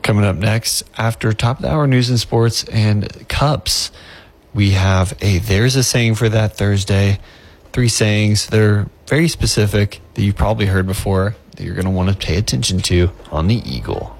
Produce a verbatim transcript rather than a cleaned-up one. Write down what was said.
Coming up next, after top of the hour news and sports and cups, we have a There's a Saying for That Thursday. Three sayings that are very specific that you've probably heard before that you're going to want to pay attention to on the Eagle.